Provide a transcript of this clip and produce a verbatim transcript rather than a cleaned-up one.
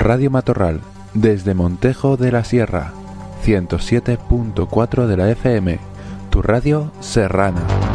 Radio Matorral, desde Montejo de la Sierra, ciento siete punto cuatro de la F M, tu radio serrana.